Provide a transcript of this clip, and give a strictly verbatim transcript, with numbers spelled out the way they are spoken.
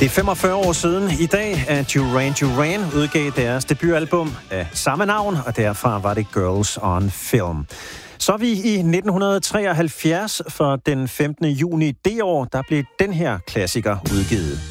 Det er femogfyrre år siden i dag, at Duran Duran udgav deres debutalbum af samme navn, og derfra var det Girls on Film. Så er vi i nitten treoghalvfjerds, for den femtende juni det år, der blev den her klassiker udgivet.